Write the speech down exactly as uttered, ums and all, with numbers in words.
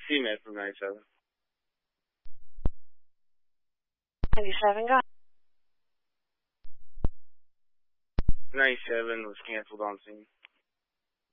C-Med from ninety-seven. ninety-seven, got ninety-seven was canceled on scene.